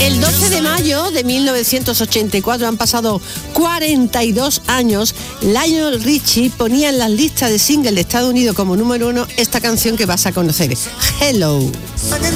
El 12 de mayo de 1984, han pasado 42 años, Lionel Richie ponía en las listas de singles de Estados Unidos como número 1 esta canción que vas a conocer, Hello.